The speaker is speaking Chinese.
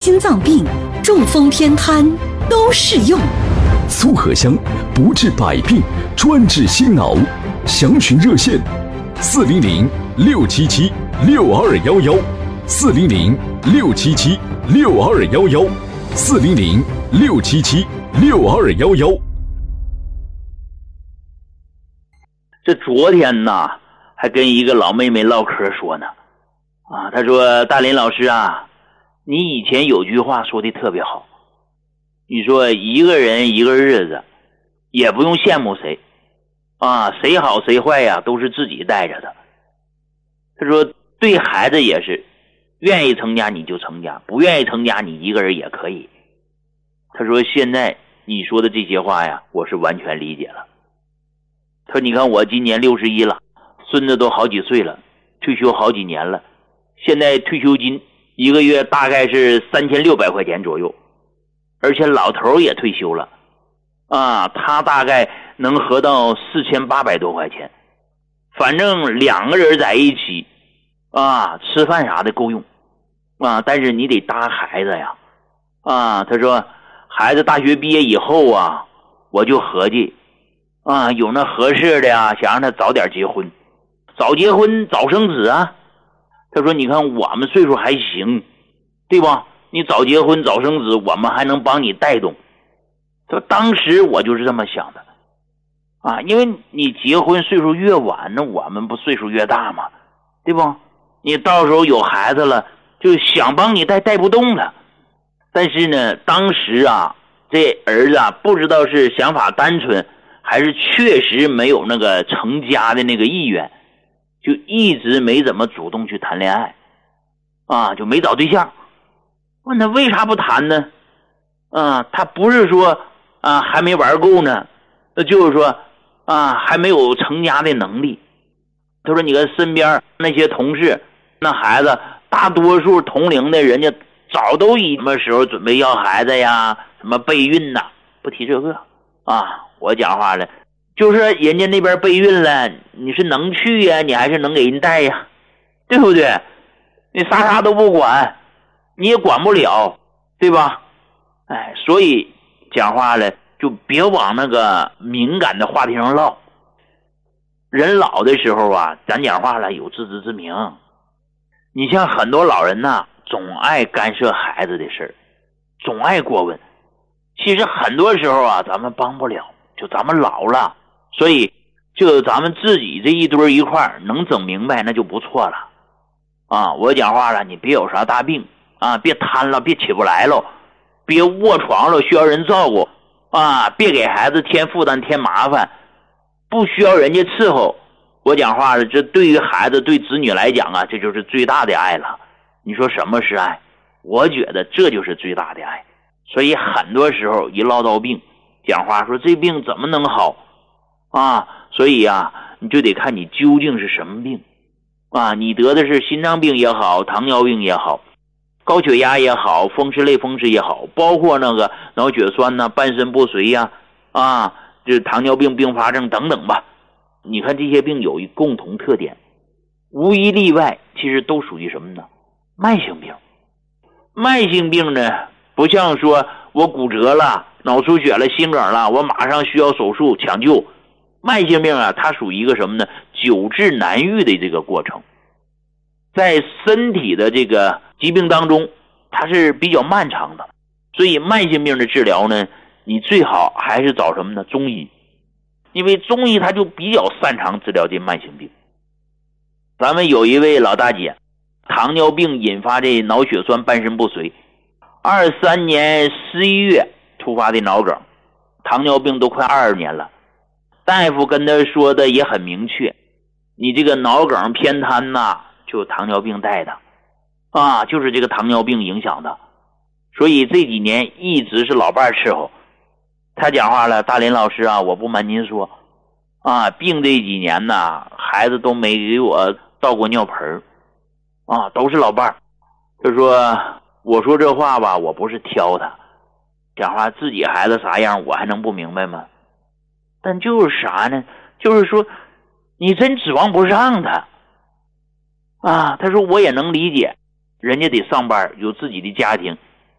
心脏病、中风偏瘫都适用。 苏荷香不治百病，专治心脑。详询热线：400-677-6211，400-677-6211。 这昨天呢，还跟一个老妹妹唠嗑说呢，她说大林老师啊，你以前有句话说的特别好，你说一个人一个日子，也不用羡慕谁谁好谁坏呀，都是自己带着的。他说对孩子也是，愿意成家你就成家，不愿意成家你一个人也可以。他说现在你说的这些话呀，我是完全理解了。他说你看我今年61了，孙子都好几岁了，退休好几年了，现在退休金一个月大概是3600块钱左右，而且老头也退休了他大概能合到4800多块钱，反正两个人在一起吃饭啥的够用但是你得搭孩子呀他说孩子大学毕业以后我就合计有那合适的想让他早点结婚，早结婚早生子他说你看我们岁数还行，对吧？你早结婚早生子，我们还能帮你带动。他说当时我就是这么想的因为你结婚岁数越晚，那我们不岁数越大吗？对不？你到时候有孩子了，就想帮你带不动了。但是呢，当时这儿子不知道是想法单纯，还是确实没有那个成家的那个意愿，就一直没怎么主动去谈恋爱就没找对象。问他为啥不谈呢？他不是说还没玩够呢，那就是说还没有成家的能力。他说你看身边那些同事，那孩子大多数同龄的人家早都以什么时候准备要孩子呀，什么备孕呐，不提这个我讲话了，就是人家那边备孕了，你是能去呀，你还是能给人带呀，对不对？你啥都不管，你也管不了，对吧？所以讲话了就别往那个敏感的话题上唠。人老的时候咱讲话了有自知之明。你像很多老人总爱干涉孩子的事儿，总爱过问。其实很多时候咱们帮不了，就咱们老了，所以就咱们自己这一堆一块能整明白那就不错了我讲话了，你别有啥大病别瘫了，别起不来了，别卧床了需要人照顾别给孩子添负担添麻烦，不需要人家伺候。我讲话了，这对于孩子对子女来讲这就是最大的爱了。你说什么是爱？我觉得这就是最大的爱。所以很多时候一唠到病，讲话说这病怎么能好所以你就得看你究竟是什么病你得的是心脏病也好，糖尿病也好，高血压也好，风湿类风湿也好，包括那个脑血栓半身不遂这糖尿病并发症等等吧。你看这些病有一共同特点，无一例外，其实都属于什么呢？慢性病。慢性病呢，不像说我骨折了、脑出血了、心梗了，我马上需要手术抢救。慢性病它属于一个什么呢？久治难愈的这个过程。在身体的这个疾病当中，它是比较漫长的，所以慢性病的治疗呢，你最好还是找什么呢？中医。因为中医它就比较擅长治疗这慢性病。咱们有一位老大姐，糖尿病引发的脑血栓半身不遂，23年11月突发的脑梗，糖尿病都快20年了。大夫跟他说的也很明确，你这个脑梗偏瘫就糖尿病带的就是这个糖尿病影响的。所以这几年一直是老伴伺候。他讲话了，大林老师我不瞒您说病这几年孩子都没给我倒过尿盆都是老伴儿。他说我说这话我不是挑他，讲话自己孩子啥样我还能不明白吗？但就是啥呢？就是说你真指望不上他他说我也能理解，人家得上班，有自己的家庭，